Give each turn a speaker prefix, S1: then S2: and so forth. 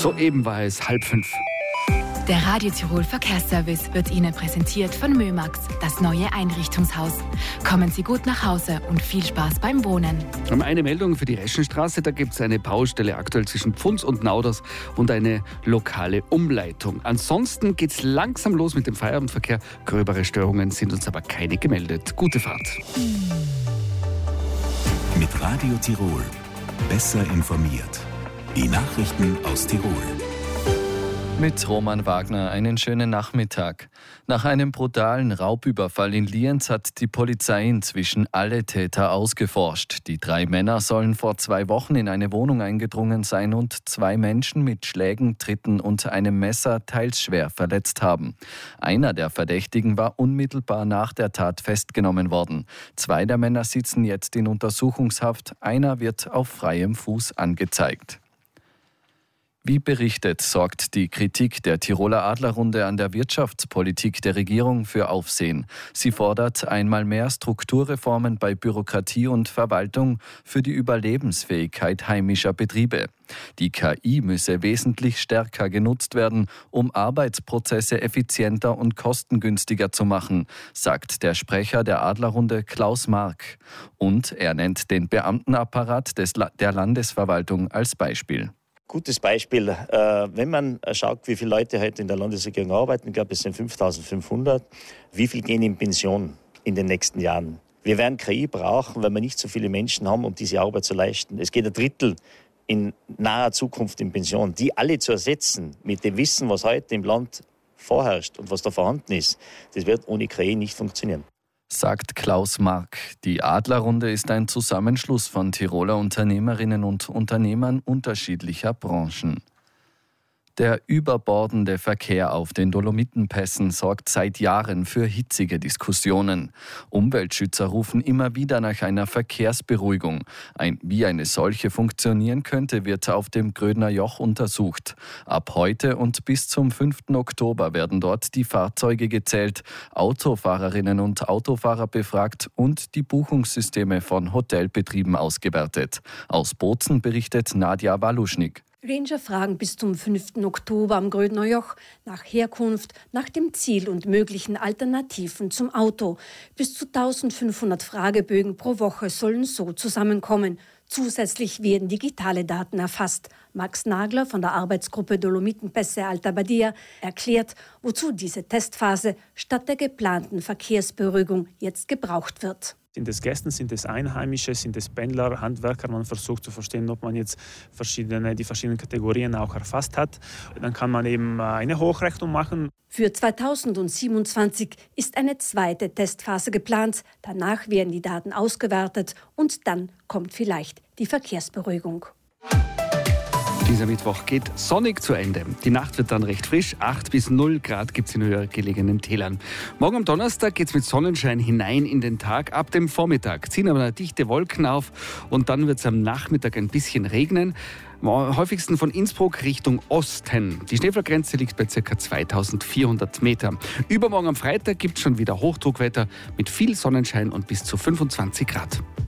S1: Soeben war es 4:30.
S2: Der Radio Tirol Verkehrsservice wird Ihnen präsentiert von Mömax, das neue Einrichtungshaus. Kommen Sie gut nach Hause und viel Spaß beim Wohnen.
S1: Eine Meldung für die Reschenstraße, da gibt es eine Baustelle aktuell zwischen Pfunds und Nauders und eine lokale Umleitung. Ansonsten geht es langsam los mit dem Feierabendverkehr. Gröbere Störungen sind uns aber keine gemeldet. Gute Fahrt.
S3: Mit Radio Tirol. Besser informiert. Die Nachrichten aus Tirol.
S4: Mit Roman Wagner einen schönen Nachmittag. Nach einem brutalen Raubüberfall in Lienz hat die Polizei inzwischen alle Täter ausgeforscht. Die 3 Männer sollen vor 2 Wochen in eine Wohnung eingedrungen sein und 2 Menschen mit Schlägen, Tritten und einem Messer teils schwer verletzt haben. Einer der Verdächtigen war unmittelbar nach der Tat festgenommen worden. 2 der Männer sitzen jetzt in Untersuchungshaft. Einer wird auf freiem Fuß angezeigt. Wie berichtet, sorgt die Kritik der Tiroler Adlerrunde an der Wirtschaftspolitik der Regierung für Aufsehen. Sie fordert einmal mehr Strukturreformen bei Bürokratie und Verwaltung für die Überlebensfähigkeit heimischer Betriebe. Die KI müsse wesentlich stärker genutzt werden, um Arbeitsprozesse effizienter und kostengünstiger zu machen, sagt der Sprecher der Adlerrunde Klaus Mark. Und er nennt den Beamtenapparat der Landesverwaltung als Beispiel.
S5: Gutes Beispiel, wenn man schaut, wie viele Leute heute in der Landesregierung arbeiten, ich glaube es sind 5.500, wie viel gehen in Pension in den nächsten Jahren? Wir werden KI brauchen, weil wir nicht so viele Menschen haben, um diese Arbeit zu leisten. Es geht 1/3 in naher Zukunft in Pension. Die alle zu ersetzen mit dem Wissen, was heute im Land vorherrscht und was da vorhanden ist, das wird ohne KI nicht funktionieren.
S4: Sagt Klaus Mark. Die Adlerrunde ist ein Zusammenschluss von Tiroler Unternehmerinnen und Unternehmern unterschiedlicher Branchen. Der überbordende Verkehr auf den Dolomitenpässen sorgt seit Jahren für hitzige Diskussionen. Umweltschützer rufen immer wieder nach einer Verkehrsberuhigung. Wie eine solche funktionieren könnte, wird auf dem Grödner Joch untersucht. Ab heute und bis zum 5. Oktober werden dort die Fahrzeuge gezählt, Autofahrerinnen und Autofahrer befragt und die Buchungssysteme von Hotelbetrieben ausgewertet. Aus Bozen berichtet Nadja Waluschnik.
S6: Ranger fragen bis zum 5. Oktober am Grödner Joch nach Herkunft, nach dem Ziel und möglichen Alternativen zum Auto. Bis zu 1500 Fragebögen pro Woche sollen so zusammenkommen. Zusätzlich werden digitale Daten erfasst. Max Nagler von der Arbeitsgruppe Dolomitenpässe Alta Badia erklärt, wozu diese Testphase statt der geplanten Verkehrsberuhigung jetzt gebraucht wird.
S7: Sind es Gäste, sind es Einheimische, sind es Pendler, Handwerker? Man versucht zu verstehen, ob man jetzt die verschiedenen Kategorien auch erfasst hat. Dann kann man eben eine Hochrechnung machen.
S6: Für 2027 ist eine zweite Testphase geplant. Danach werden die Daten ausgewertet und dann kommt vielleicht die Verkehrsberuhigung.
S1: Dieser Mittwoch geht sonnig zu Ende. Die Nacht wird dann recht frisch. 8 bis 0 Grad gibt es in höher gelegenen Tälern. Morgen am Donnerstag geht es mit Sonnenschein hinein in den Tag. Ab dem Vormittag ziehen aber dichte Wolken auf und dann wird es am Nachmittag ein bisschen regnen. Am häufigsten von Innsbruck Richtung Osten. Die Schneefallgrenze liegt bei ca. 2400 Meter. Übermorgen am Freitag gibt es schon wieder Hochdruckwetter mit viel Sonnenschein und bis zu 25 Grad.